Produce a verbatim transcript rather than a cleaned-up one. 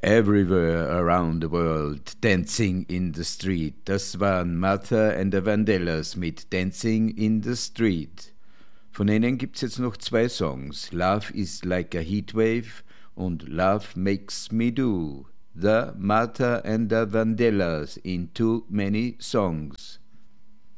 Everywhere around the world, Dancing in the Street. Das waren Martha and the Vandellas mit Dancing in the Street. Von ihnen gibt's jetzt noch zwei Songs. Love is like a heatwave und Love makes me do. The Martha and the Vandellas in Too Many Songs.